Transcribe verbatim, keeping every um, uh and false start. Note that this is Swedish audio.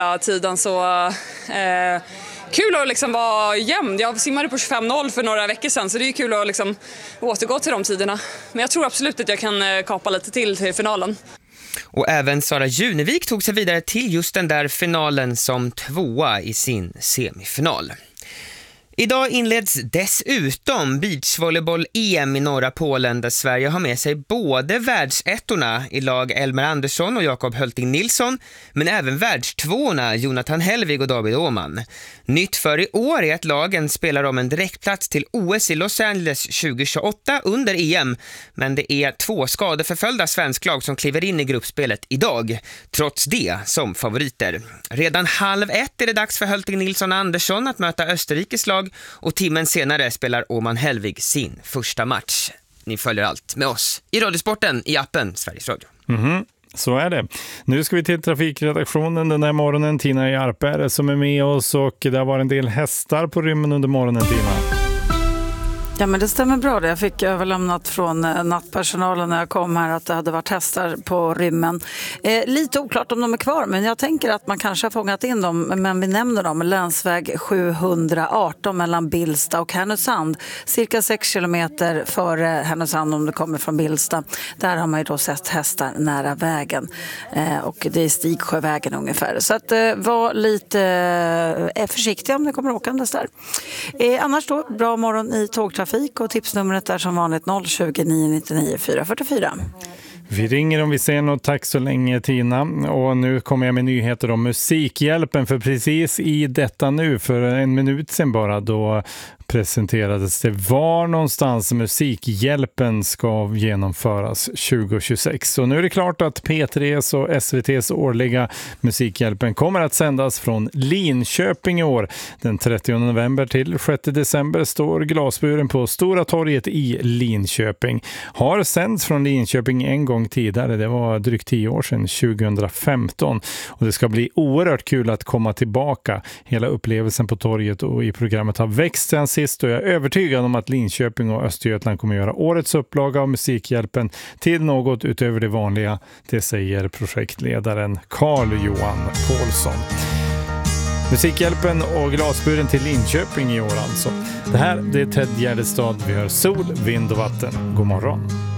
tiden så eh, kul att liksom vara jämn. Jag simmade på tjugofem noll för några veckor sedan så det är kul att liksom återgå till de tiderna. Men jag tror absolut att jag kan kapa lite till till finalen. Och även Sara Junevik tog sig vidare till just den där finalen som tvåa i sin semifinal. Idag inleds dessutom beachvolleyboll-E M i norra Polen där Sverige har med sig både världsettorna i lag Elmer Andersson och Jakob Hölting Nilsson men även världstvåorna Jonathan Hellvig och David Åman. Nytt för i år är att lagen spelar om en direktplats till O S i Los Angeles tjugohundratjugoåtta under E M men det är två skadeförföljda svensklag som kliver in i gruppspelet idag, trots det som favoriter. Redan halv ett är det dags för Hölting Nilsson och Andersson att möta Österrikes lag och timmen senare spelar Åman Hellvig sin första match. Ni följer allt med oss i Radiosporten i appen Sveriges Radio. Mhm. Så är det. Nu ska vi till trafikredaktionen den här morgonen. Tina Jarper som är med oss och det har varit en del hästar på rymmen under morgonen, Tina. Ja, men det stämmer bra. Det. Jag fick överlämnat från nattpersonalen när jag kom här att det hade varit hästar på rymmen. Eh, lite oklart om de är kvar, men jag tänker att man kanske har fångat in dem. Men vi nämner dem. Länsväg sjuhundraarton mellan Billsta och Härnösand. Cirka sex kilometer före Härnösand om det kommer från Billsta. Där har man ju då sett hästar nära vägen. Eh, och det är Stigsjövägen ungefär. Så att eh, var lite eh, försiktiga om det kommer åkandes där. Eh, annars då, bra morgon i tågtrafik. Och tipsnumret är som vanligt noll tjugo, nio nittionio, fyra fyrtiofyra. Vi ringer om vi ser något. Tack så länge, Tina. Och nu kommer jag med nyheter om Musikhjälpen. För precis i detta nu, för en minut sedan bara, då presenterades det var någonstans Musikhjälpen ska genomföras tjugohundratjugosex. Så nu är det klart att P tre:s och S V T:s årliga Musikhjälpen kommer att sändas från Linköping i år. Den trettionde november till sjätte december står glasburen på Stora torget i Linköping. Har sänds från Linköping en gång tidigare. Det var drygt tio år sedan, tjugohundrafemton. Och det ska bli oerhört kul att komma tillbaka. Hela upplevelsen på torget och i programmet har växt sedan sist. Och jag är övertygad om att Linköping och Östergötland kommer göra årets upplaga av Musikhjälpen till något utöver det vanliga. Det säger projektledaren Carl-Johan Paulsson. Musikhjälpen och glasburen till Linköping i år alltså. Det här det är Ted Gärdestad. Vi hör sol, vind och vatten. God morgon.